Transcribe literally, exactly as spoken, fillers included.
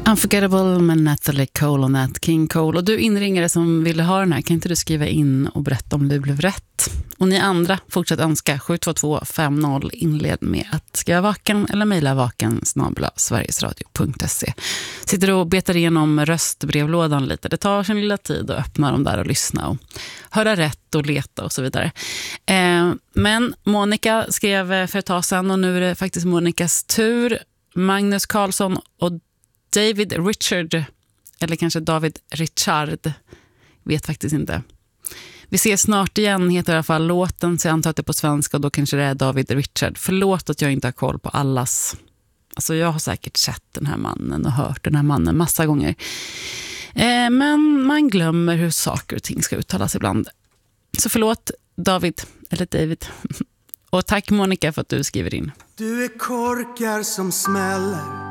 Unforgettable med Natalie Cole och Nat King Cole. Och du inringare som ville ha den här, kan inte du skriva in och berätta om det blev rätt? Och ni andra, fortsätt önska sju två två fem noll, inled med att skriva vaken eller mejla vaken snabel-a sverigesradio punkt se. Sitter och betar igenom röstbrevlådan lite. Det tar sin lilla tid att öppna dem där och lyssna och höra rätt och leta och så vidare. Eh, men Monica skrev för ett tag sedan och nu är det faktiskt Monikas tur. Magnus Karlsson och David Richard, eller kanske David Richard, vet faktiskt inte. Vi ses snart igen, heter i alla fall låten, så jag antar att det är på svenska och då kanske det är David Richard. Förlåt att jag inte har koll på allas. Alltså jag har säkert sett den här mannen och hört den här mannen massa gånger. Eh, men man glömmer hur saker och ting ska uttalas ibland. Så förlåt David, eller David. Och tack Monica för att du skriver in. Du är korkar som smäller